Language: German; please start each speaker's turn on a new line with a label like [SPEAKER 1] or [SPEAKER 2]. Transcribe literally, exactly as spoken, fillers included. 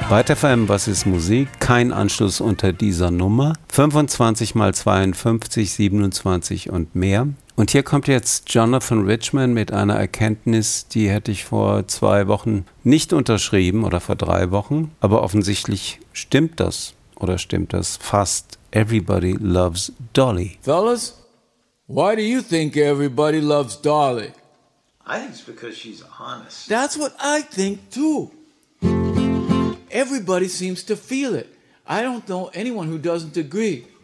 [SPEAKER 1] Byte F M, was ist Musik? Kein Anschluss unter dieser Nummer. fünfundzwanzig mal zweiundfünfzig, siebenundzwanzig und mehr. Und hier kommt jetzt Jonathan Richman mit einer Erkenntnis, die hätte ich vor zwei Wochen nicht unterschrieben oder vor drei Wochen. Aber offensichtlich stimmt das oder stimmt das fast. Everybody loves Dolly.
[SPEAKER 2] Fellas, why do you think everybody loves Dolly?
[SPEAKER 3] I think it's because she's honest.
[SPEAKER 2] That's what I think too. Everybody seems to feel it. I don't know anyone who doesn't agree.